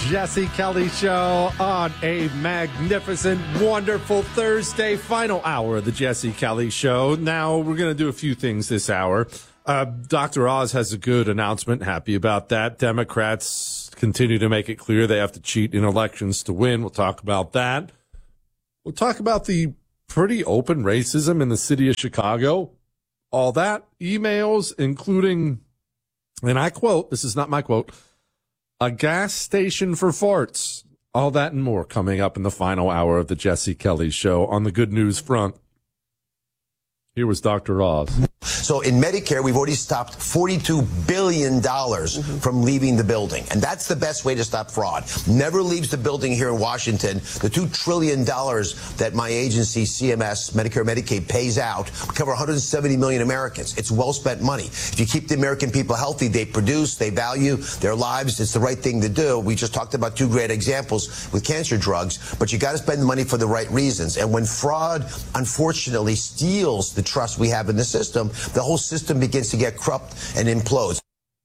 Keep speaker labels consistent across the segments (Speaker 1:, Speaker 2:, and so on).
Speaker 1: Jesse Kelly Show on a magnificent, wonderful Thursday, final hour of the Jesse Kelly Show. Now, we're going to do a few things this hour. Dr. Oz has a good announcement. Happy about that. Democrats continue to make it clear they have to cheat in elections to win. We'll talk about that. We'll talk about the pretty open racism in the city of Chicago. All that. Emails, including, and I quote, this is not my quote, a gas station for farts. All that and more coming up in the final hour of the Jesse Kelly Show. On the good news front, here was Dr. Oz.
Speaker 2: So in Medicare, we've already stopped $42 billion from leaving the building. And that's the best way to stop fraud. Never leaves the building here in Washington. The $2 trillion that my agency, CMS, Medicare, Medicaid, pays out cover 170 million Americans. It's well-spent money. If you keep the American people healthy, they produce, they value their lives. It's the right thing to do. We just talked about two great examples with cancer drugs, but you got to spend the money for the right reasons. And when fraud, unfortunately, steals the trust we have in the system, the whole system begins to get corrupt and implodes.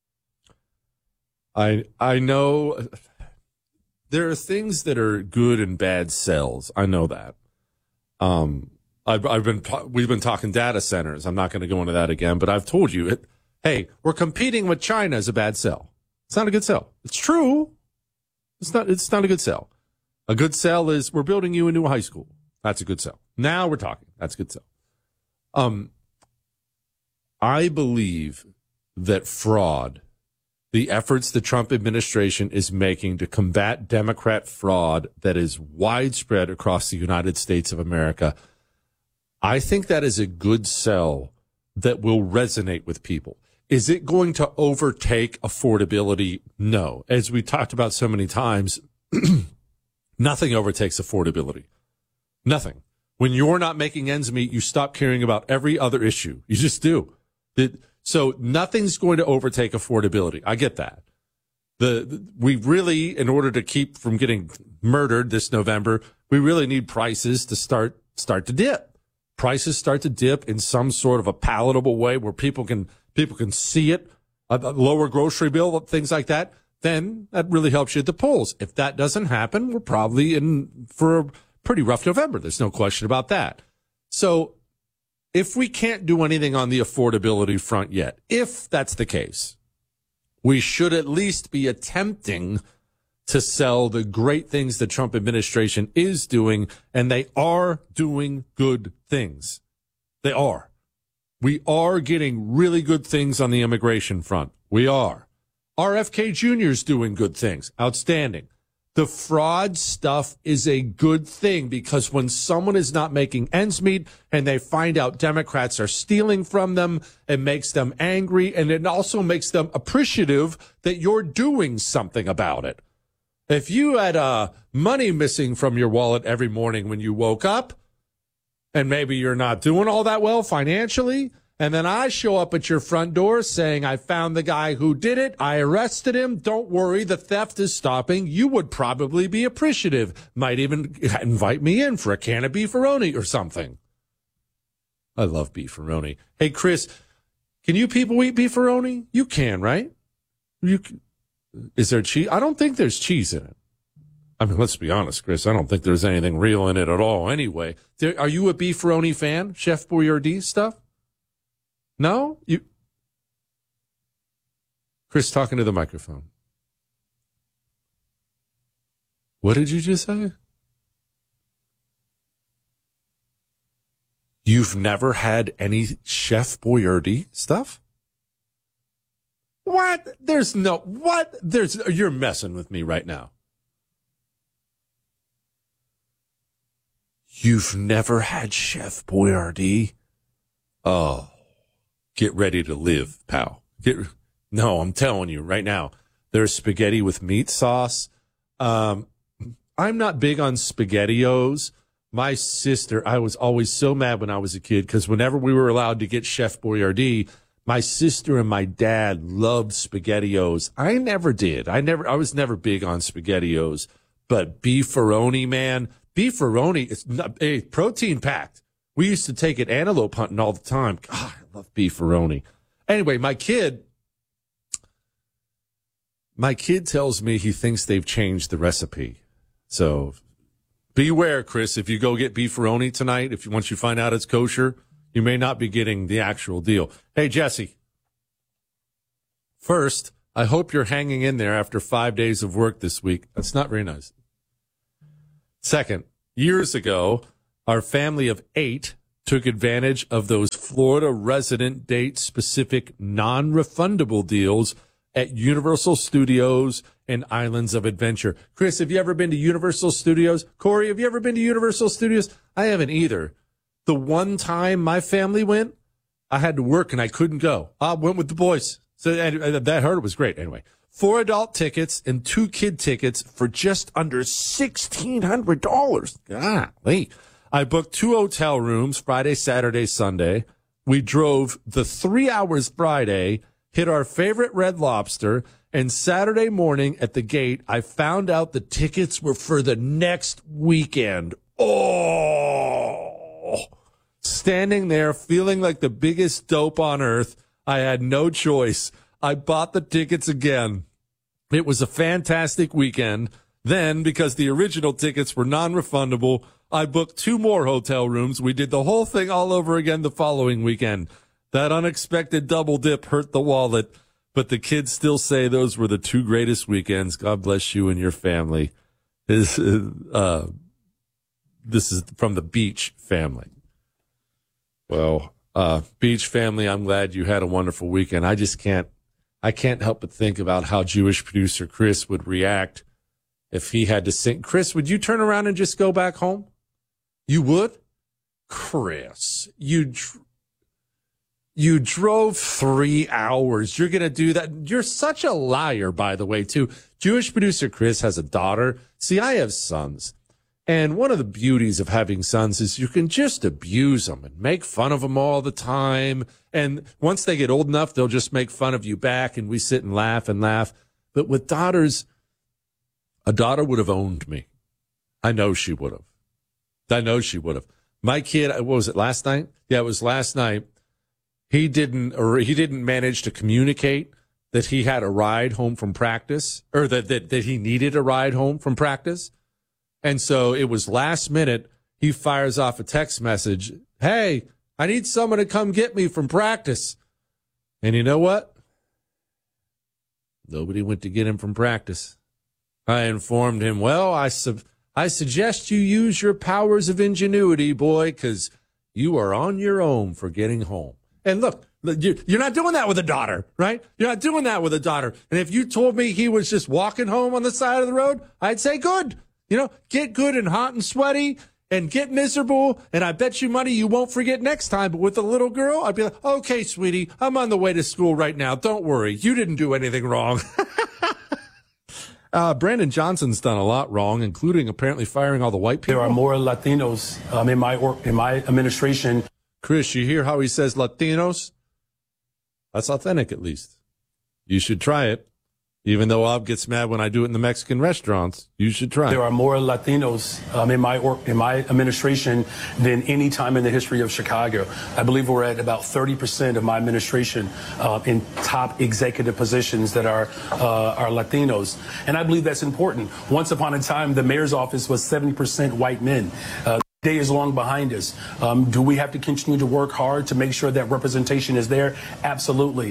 Speaker 1: I know there are things that are good and bad sells. I know that. We've been talking data centers. I'm not going to go into that again, but I've told you, hey, we're competing with China is a bad sell. It's not a good sell. It's true. It's not a good sell. A good sell is we're building you a new high school. That's a good sell. Now we're talking. That's a good sell. I believe that fraud, the efforts the Trump administration is making to combat Democrat fraud that is widespread across the United States of America, I think that is a good sell that will resonate with people. Is it going to overtake affordability? No. As we talked about so many times, nothing overtakes affordability. Nothing. When you're not making ends meet, you stop caring about every other issue. You just do. So nothing's going to overtake affordability. I get that. We really, in order to keep from getting murdered this November, we really need prices to start to dip. Prices start to dip in some sort of a palatable way where people can see it, a lower grocery bill, things like that. Then that really helps you at the polls. If that doesn't happen, we're probably in for a pretty rough November. There's no question about that. So if we can't do anything on the affordability front yet, if that's the case, we should at least be attempting to sell the great things the Trump administration is doing, and they are doing good things. They are. We are getting really good things on the immigration front. We are. RFK Jr. is doing good things. Outstanding. The fraud stuff is a good thing because when someone is not making ends meet and they find out Democrats are stealing from them, it makes them angry, and it also makes them appreciative that you're doing something about it. If you had money missing from your wallet every morning when you woke up, and maybe you're not doing all that well financially, and then I show up at your front door saying, I found the guy who did it, I arrested him, don't worry, the theft is stopping, you would probably be appreciative. Might even invite me in for a can of beefaroni or something. I love beefaroni. Hey, Chris, can you people eat beefaroni? You can, right? Is there cheese? I don't think there's cheese in it. I mean, let's be honest, Chris. I don't think there's anything real in it at all anyway. Are you a beefaroni fan? Chef Boyardee stuff? No? Chris, talking to the microphone. What did you just say? You've never had any Chef Boyardee stuff? What? You're messing with me right now. You've never had Chef Boyardee? Oh, get ready to live, pal. No, I'm telling you right now, there's spaghetti with meat sauce. I'm not big on SpaghettiOs. My sister, I was always so mad when I was a kid because whenever we were allowed to get Chef Boyardee, my sister and my dad loved SpaghettiOs. I never did. I was never big on SpaghettiOs. But beefaroni, man, beefaroni is protein packed. We used to take it antelope hunting all the time. God, I love beefaroni. Anyway, my kid, My kid tells me he thinks they've changed the recipe. So beware, Chris, if you go get beefaroni tonight, once you find out it's kosher, you may not be getting the actual deal. Hey, Jesse. First, I hope you're hanging in there after 5 days of work this week. That's not very nice. Second, years ago, our family of 8 took advantage of those Florida resident date specific non-refundable deals at Universal Studios and Islands of Adventure. Chris, have you ever been to Universal Studios? Corey, have you ever been to Universal Studios? I haven't either. The one time my family went, I had to work and I couldn't go. I went with the boys. So that hurt. It was great. Anyway, 4 adult tickets and 2 kid tickets for just under $1,600. Golly. I booked 2 hotel rooms Friday, Saturday, Sunday. We drove the 3 hours Friday, hit our favorite Red Lobster, and Saturday morning at the gate, I found out the tickets were for the next weekend. Oh, standing there feeling like the biggest dope on earth. I had no choice. I bought the tickets again. It was a fantastic weekend. Then, because the original tickets were non-refundable, I booked 2 more hotel rooms. We did the whole thing all over again the following weekend. That unexpected double dip hurt the wallet, but the kids still say those were the 2 greatest weekends. God bless you and your family. This is from the Beach family. Well, Beach family, I'm glad you had a wonderful weekend. I can't help but think about how Jewish producer Chris would react if he had to sing. Chris, would you turn around and just go back home? You would? Chris, you drove 3 hours. You're going to do that. You're such a liar, by the way, too. Jewish producer Chris has a daughter. See, I have sons. And one of the beauties of having sons is you can just abuse them and make fun of them all the time. And once they get old enough, they'll just make fun of you back, and we sit and laugh and laugh. But with daughters, a daughter would have owned me. I know she would have. My kid, what was it, last night? Yeah, it was last night. He didn't manage to communicate that he had a ride home from practice, or that he needed a ride home from practice. And so it was last minute. He fires off a text message. Hey, I need someone to come get me from practice. And you know what? Nobody went to get him from practice. I informed him, well, I suggest you use your powers of ingenuity, boy, because you are on your own for getting home. And look, you're not doing that with a daughter, right? You're not doing that with a daughter. And if you told me he was just walking home on the side of the road, I'd say good. Get good and hot and sweaty and get miserable. And I bet you money you won't forget next time. But with a little girl, I'd be like, okay, sweetie, I'm on the way to school right now. Don't worry. You didn't do anything wrong. Brandon Johnson's done a lot wrong, including apparently firing all the white people.
Speaker 3: There are more Latinos in my administration.
Speaker 1: Chris, you hear how he says Latinos? That's authentic, at least. You should try it. Even though Ob gets mad when I do it in the Mexican restaurants, you should try.
Speaker 3: There are more Latinos in my administration than any time in the history of Chicago. I believe we're at about 30% of my administration in top executive positions that are Latinos. And I believe that's important. Once upon a time, the mayor's office was 70% white men. Day is long behind us. Do we have to continue to work hard to make sure that representation is there? Absolutely.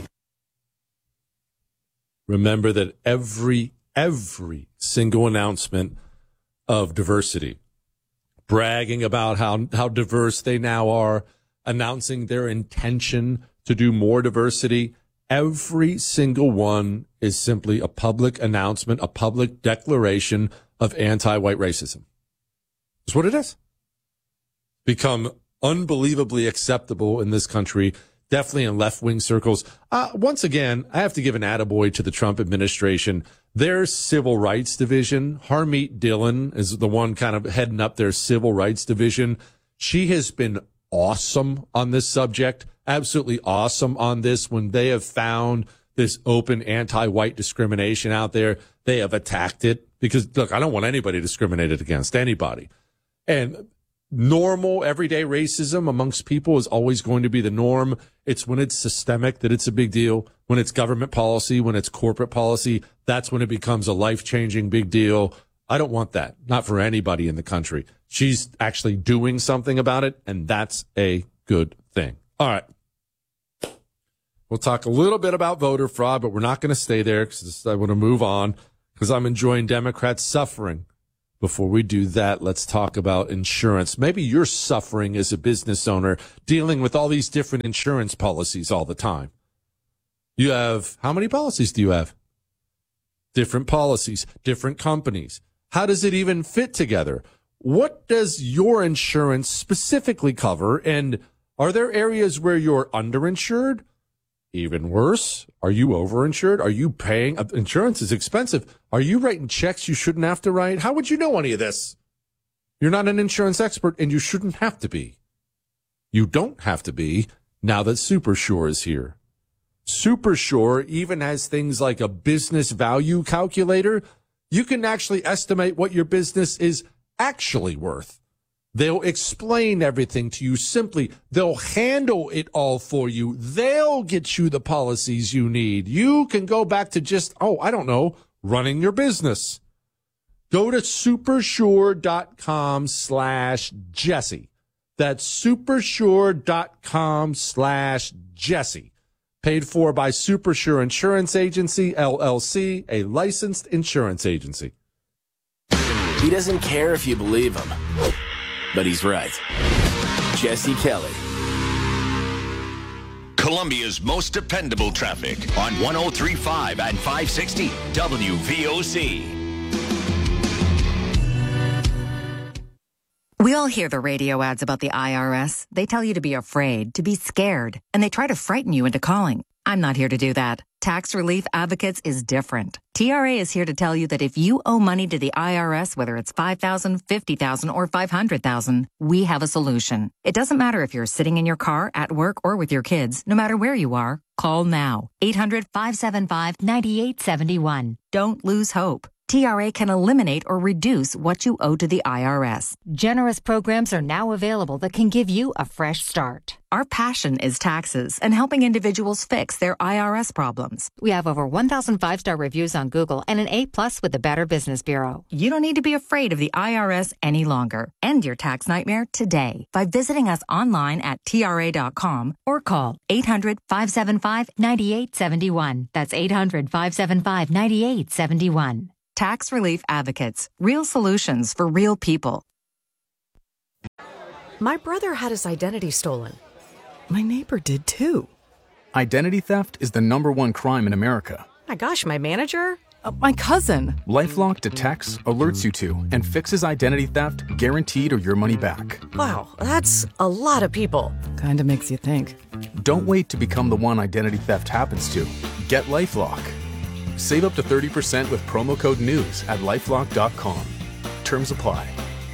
Speaker 1: Remember that every single announcement of diversity, bragging about how diverse they now are, announcing their intention to do more diversity, every single one is simply a public announcement, a public declaration of anti-white racism. That's what it is. Become unbelievably acceptable in this country, definitely in left-wing circles. Once again, I have to give an attaboy to the Trump administration. Their civil rights division, Harmeet Dillon is the one kind of heading up their civil rights division. She has been awesome on this subject, absolutely awesome on this. When they have found this open anti-white discrimination out there, they have attacked it because, look, I don't want anybody discriminated against, anybody. And normal, everyday racism amongst people is always going to be the norm. It's when it's systemic that it's a big deal. When it's government policy, when it's corporate policy, that's when it becomes a life-changing big deal. I don't want that. Not for anybody in the country. She's actually doing something about it, and that's a good thing. All right. We'll talk a little bit about voter fraud, but we're not going to stay there because I want to move on because I'm enjoying Democrats suffering. Before we do that, let's talk about insurance. Maybe you're suffering as a business owner dealing with all these different insurance policies all the time. You have, how many policies do you have? Different policies, different companies. How does it even fit together? What does your insurance specifically cover? And are there areas where you're underinsured? Even worse, are you overinsured? Are you paying? Insurance is expensive. Are you writing checks you shouldn't have to write? How would you know any of this? You're not an insurance expert, and you shouldn't have to be. You don't have to be now that SuperSure is here. SuperSure even has things like a business value calculator. You can actually estimate what your business is actually worth. They'll explain everything to you simply. They'll handle it all for you. They'll get you the policies you need. You can go back to just, running your business. Go to supersure.com/Jesse. That's supersure.com/Jesse. Paid for by SuperSure Insurance Agency, LLC, a licensed insurance agency.
Speaker 4: He doesn't care if you believe him. But he's right. Jesse Kelly.
Speaker 5: Columbia's most dependable traffic on 103.5 and 560 WVOC.
Speaker 6: We all hear the radio ads about the IRS. They tell you to be afraid, to be scared, and they try to frighten you into calling. I'm not here to do that. Tax Relief Advocates is different. TRA is here to tell you that if you owe money to the IRS, whether it's $5,000, $50,000, or $500,000, we have a solution. It doesn't matter if you're sitting in your car, at work, or with your kids. No matter where you are, call now. 800-575-9871. Don't lose hope. TRA can eliminate or reduce what you owe to the IRS.
Speaker 7: Generous programs are now available that can give you a fresh start.
Speaker 6: Our passion is taxes and helping individuals fix their IRS problems.
Speaker 7: We have over 1,000 5-star reviews on Google and an A+ with the Better Business Bureau.
Speaker 6: You don't need to be afraid of the IRS any longer. End your tax nightmare today by visiting us online at TRA.com or call 800-575-9871. That's 800-575-9871. Tax Relief Advocates. Real solutions for real people.
Speaker 8: My brother had his identity stolen. My neighbor did too.
Speaker 9: Identity theft is the #1 crime in America.
Speaker 8: My gosh, my manager?
Speaker 10: My cousin.
Speaker 9: LifeLock detects, alerts you to, and fixes identity theft guaranteed or your money back.
Speaker 8: Wow, that's a lot of people.
Speaker 10: Kinda makes you think.
Speaker 9: Don't wait to become the one identity theft happens to. Get LifeLock. Save up to 30% with promo code NEWS at LifeLock.com. Terms apply.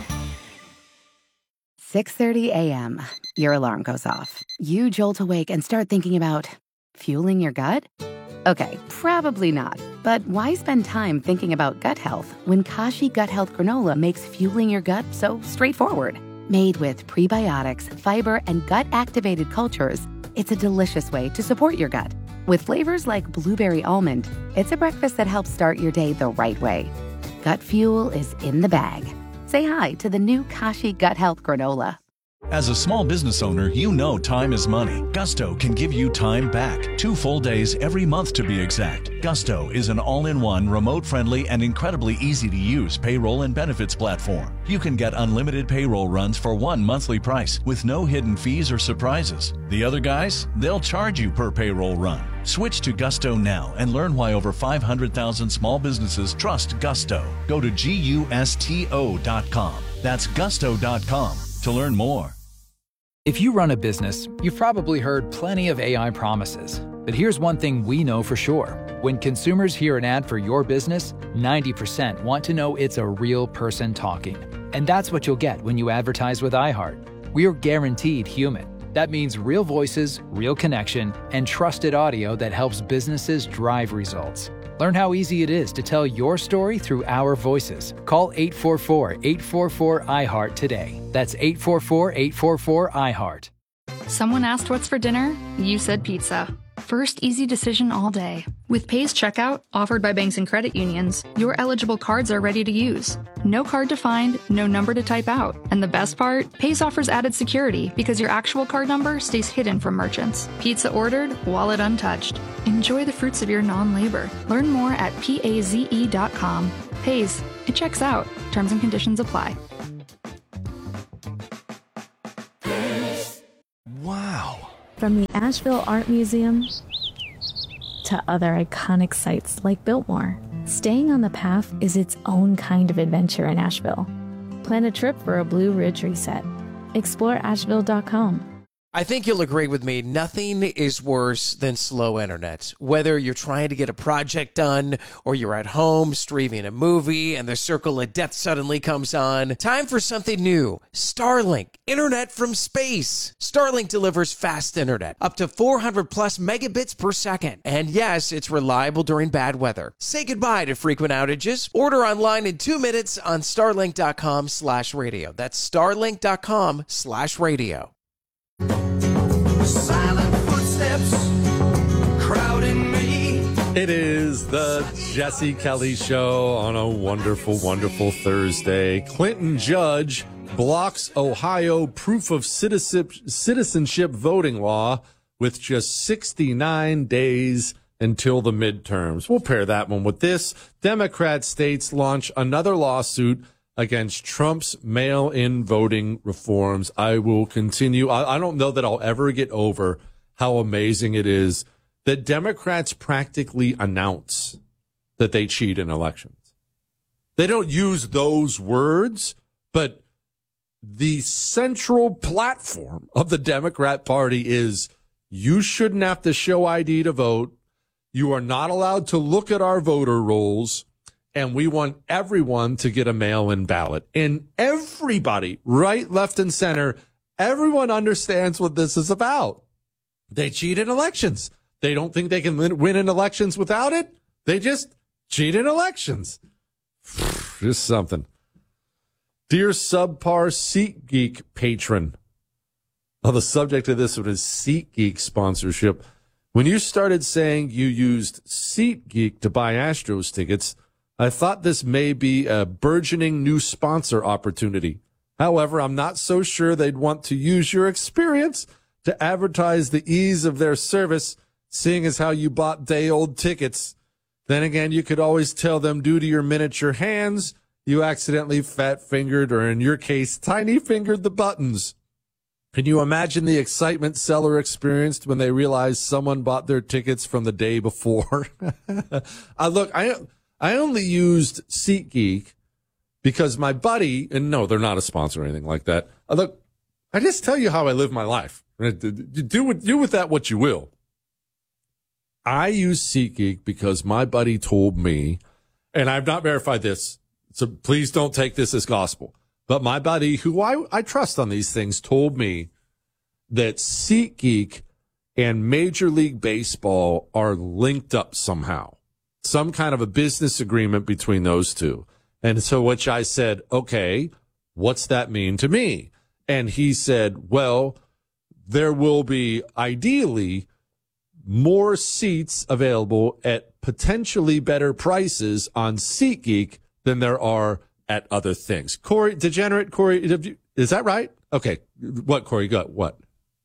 Speaker 11: 6:30 a.m. Your alarm goes off. You jolt awake and start thinking about fueling your gut? Okay, probably not. But why spend time thinking about gut health when Kashi Gut Health Granola makes fueling your gut so straightforward? Made with prebiotics, fiber, and gut-activated cultures, it's a delicious way to support your gut. With flavors like blueberry almond, it's a breakfast that helps start your day the right way. Gut fuel is in the bag. Say hi to the new Kashi Gut Health Granola.
Speaker 12: As a small business owner, you know time is money. Gusto can give you time back. 2 full days every month to be exact. Gusto is an all-in-one, remote-friendly, and incredibly easy-to-use payroll and benefits platform. You can get unlimited payroll runs for one monthly price with no hidden fees or surprises. The other guys, they'll charge you per payroll run. Switch to Gusto now and learn why over 500,000 small businesses trust Gusto. Go to GUSTO.com. That's Gusto.com to learn more.
Speaker 13: If you run a business, you've probably heard plenty of AI promises. But here's one thing we know for sure. When consumers hear an ad for your business, 90% want to know it's a real person talking. And that's what you'll get when you advertise with iHeart. We're guaranteed human. That means real voices, real connection, and trusted audio that helps businesses drive results. Learn how easy it is to tell your story through our voices. Call 844-844-iHeart today. That's 844-844-iHeart.
Speaker 14: Someone asked what's for dinner? You said pizza. First easy decision all day. With Paze Checkout, offered by banks and credit unions, your eligible cards are ready to use. No card to find, no number to type out. And the best part? Paze offers added security because your actual card number stays hidden from merchants. Pizza ordered, wallet untouched. Enjoy the fruits of your non-labor. Learn more at paze.com. Paze, it checks out. Terms and conditions apply.
Speaker 15: Wow. From the Asheville Art Museum to other iconic sites like Biltmore, staying on the path is its own kind of adventure in Asheville. Plan a trip for a Blue Ridge reset. Explore Asheville.com.
Speaker 16: I think you'll agree with me, nothing is worse than slow internet. Whether you're trying to get a project done or you're at home streaming a movie and the circle of death suddenly comes on, time for something new. Starlink, internet from space. Starlink delivers fast internet, up to 400 plus megabits per second. And yes, it's reliable during bad weather. Say goodbye to frequent outages. Order online in 2 minutes on starlink.com/radio. That's starlink.com/radio.
Speaker 17: Silent footsteps crowding me.
Speaker 1: It is the Jesse Kelly Show on a wonderful, wonderful Thursday. Clinton judge blocks Ohio proof of citizenship voting law with just 69 days until the midterms. We'll pair that one with this. Democrat states launch another lawsuit against Trump's mail-in voting reforms. I will continue. I don't know that I'll ever get over how amazing it is that Democrats practically announce that they cheat in elections. They don't use those words, but the central platform of the Democrat Party is you shouldn't have to show ID to vote. You are not allowed to look at our voter rolls. And we want everyone to get a mail-in ballot. And everybody, right, left, and center, everyone understands what this is about. They cheat in elections. They don't think they can win in elections without it. They just cheat in elections. Just something. Dear subpar SeatGeek patron. The subject of this one is SeatGeek sponsorship. When you started saying you used SeatGeek to buy Astros tickets, I thought this may be a burgeoning new sponsor opportunity. However, I'm not so sure they'd want to use your experience to advertise the ease of their service, seeing as how you bought day-old tickets. Then again, you could always tell them due to your miniature hands, you accidentally fat-fingered, or in your case, tiny-fingered the buttons. Can you imagine the excitement seller experienced when they realized someone bought their tickets from the day before? I only used SeatGeek because my buddy, and no, they're not a sponsor or anything like that. Look, I just tell you how I live my life. Do with that what you will. I use SeatGeek because my buddy told me, and I've not verified this, so please don't take this as gospel, but my buddy, who I trust on these things, told me that SeatGeek and Major League Baseball are linked up somehow. Some kind of a business agreement between those two. And so which I said, okay, what's that mean to me? And he said, well, there will be ideally more seats available at potentially better prices on SeatGeek than there are at other things. Corey, is that right? Okay. What, Corey? Got what?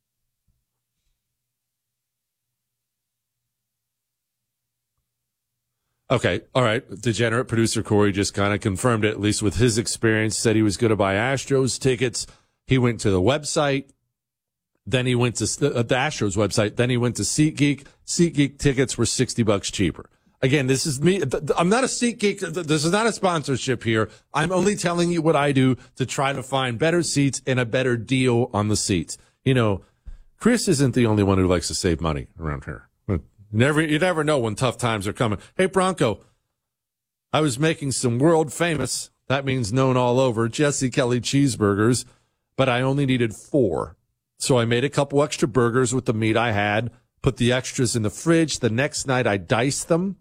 Speaker 1: Okay. All right. Degenerate producer Corey just kind of confirmed it, at least with his experience, said he was going to buy Astros tickets. He went to the website. Then he went to the Astros website. Then he went to SeatGeek. SeatGeek tickets were $60 cheaper. Again, this is me. I'm not a SeatGeek. This is not a sponsorship here. I'm only telling you what I do to try to find better seats and a better deal on the seats. You know, Chris isn't the only one who likes to save money around here. You never know when tough times are coming. Hey, Bronco, I was making some world famous, that means known all over, Jesse Kelly cheeseburgers, but I only needed 4. So I made a couple extra burgers with the meat I had, put the extras in the fridge. The next night I diced them,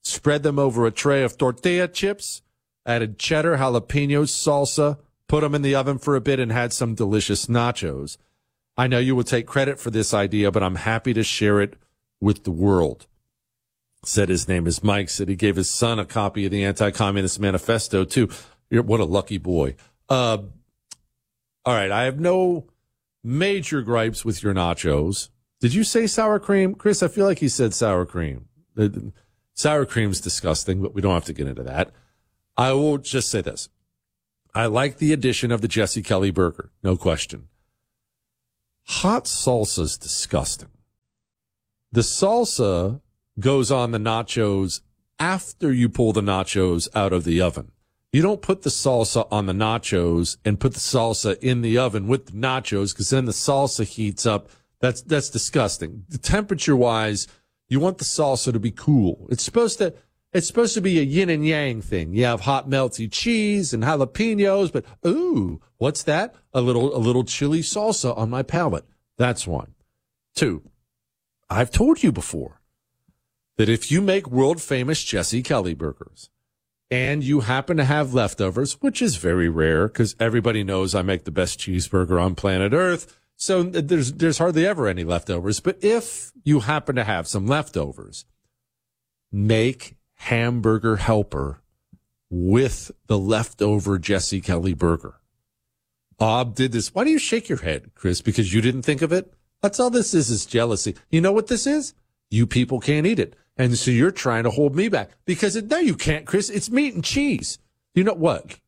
Speaker 1: spread them over a tray of tortilla chips, added cheddar, jalapenos, salsa, put them in the oven for a bit, and had some delicious nachos. I know you will take credit for this idea, but I'm happy to share it with the world. Said his name is Mike. Said he gave his son a copy of the Anti-Communist Manifesto, too. What a lucky boy. All right, I have no major gripes with your nachos. Did you say sour cream? Chris, I feel like he said sour cream. Sour cream's disgusting, but we don't have to get into that. I will just say this. I like the addition of the Jesse Kelly burger, no question. Hot salsa's disgusting. The salsa goes on the nachos after you pull the nachos out of the oven. You don't put the salsa on the nachos and put the salsa in the oven with the nachos, because then the salsa heats up. That's disgusting. The temperature-wise, you want the salsa to be cool. It's supposed to be a yin and yang thing. You have hot melty cheese and jalapenos, but ooh, what's that? A little chili salsa on my palate. That's one. Two, I've told you before that if you make world famous Jesse Kelly burgers and you happen to have leftovers, which is very rare because everybody knows I make the best cheeseburger on planet Earth, so there's hardly ever any leftovers. But if you happen to have some leftovers, make Hamburger Helper with the leftover Jesse Kelly burger. Bob did this. Why do you shake your head, Chris? Because you didn't think of it? That's all this is jealousy. You know what this is? You people can't eat it. And so you're trying to hold me back. Because no, you can't, Chris. It's meat and cheese. You know what?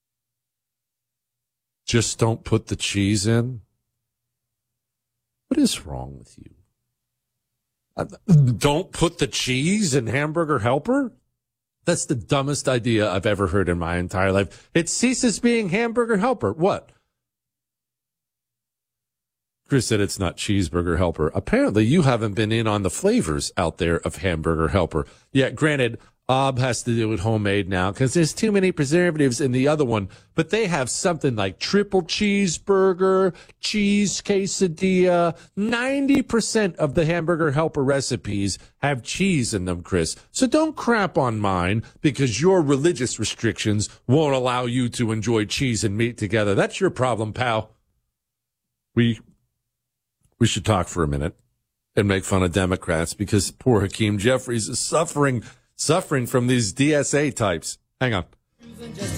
Speaker 1: Just don't put the cheese in. What is wrong with you? Don't put the cheese in Hamburger Helper? That's the dumbest idea I've ever heard in my entire life. It ceases being Hamburger Helper. What? Chris said it's not Cheeseburger Helper. Apparently, you haven't been in on the flavors out there of Hamburger Helper. Yeah, granted, Ob has to do it homemade now because there's too many preservatives in the other one. But they have something like triple cheeseburger, cheese quesadilla. 90% of the Hamburger Helper recipes have cheese in them, Chris. So don't crap on mine because your religious restrictions won't allow you to enjoy cheese and meat together. That's your problem, pal. We should talk for a minute and make fun of Democrats because poor Hakeem Jeffries is suffering from these DSA types. Hang on.